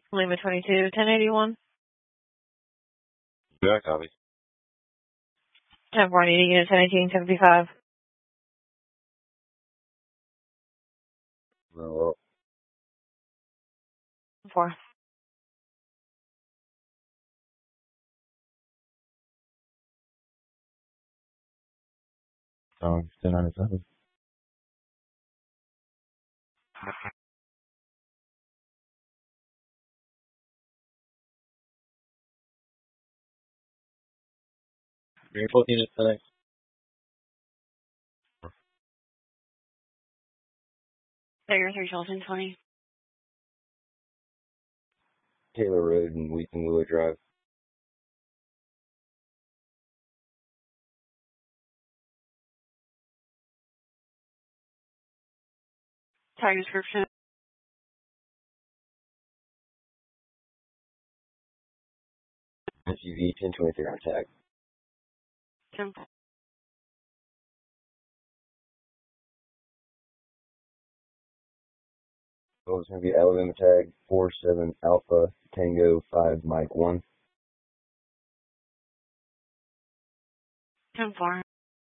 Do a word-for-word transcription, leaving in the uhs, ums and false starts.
Lima twenty-two, ten eighty-one. Yeah, copy. ten four eighty, unit ten eighteen, seventy-five. Well, four. um, ten ninety-seven. Green fourteen unit today. Tiger three, Charlton twenty. Taylor Road and Wheaton Willow Drive. Tiger description. S U V ten twenty-three on tag. ten. So it's going to be Alabama tag four seven Alpha Tango five Mike one. ten four.